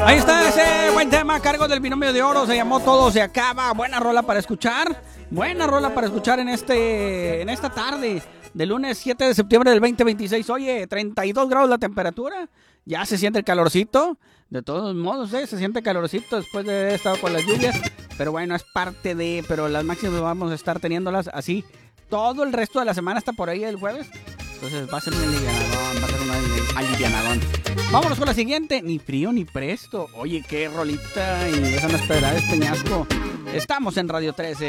Ahí está ese buen tema a cargo del Binomio de Oro. Se llamó Todo se acaba. Buena rola para escuchar. Buena rola para escuchar en esta tarde de lunes 7 de septiembre del 2026. Oye, 32 grados la temperatura. Ya se siente el calorcito. De todos modos, se siente calorcito después de haber estado con las lluvias. Pero bueno, es parte de... Pero las máximas vamos a estar teniéndolas así todo el resto de la semana hasta por ahí el jueves. Entonces va a ser un alivianadón. Vámonos con la siguiente. Ni frío ni presto. Oye, qué rolita. Y esa no es Pedra, es Peñasco. Estamos en Radio 13.